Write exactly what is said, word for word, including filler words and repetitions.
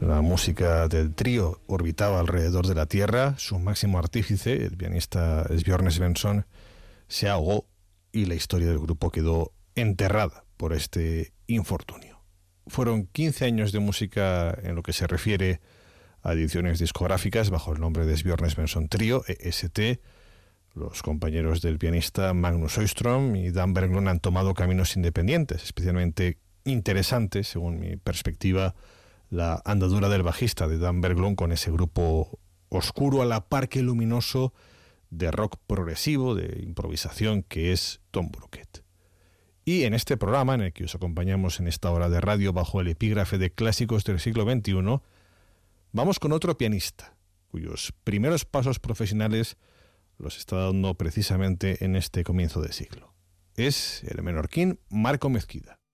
La música del trío orbitaba alrededor de la Tierra. Su máximo artífice, el pianista Björn Svensson, se ahogó y la historia del grupo quedó enterrada por este infortunio. Fueron quince años de música en lo que se refiere a ediciones discográficas bajo el nombre de Björn Svensson Trio, E S T. Los compañeros del pianista Magnus Øyström y Dan Berglund han tomado caminos independientes, especialmente interesantes, según mi perspectiva, la andadura del bajista de Dan Berglund con ese grupo oscuro a la par que luminoso de rock progresivo, de improvisación, que es Tom Brookett. Y en este programa, en el que os acompañamos en esta hora de radio bajo el epígrafe de clásicos del siglo veintiuno, vamos con otro pianista, cuyos primeros pasos profesionales los está dando precisamente en este comienzo de siglo. Es el menorquín Marco Mezquida.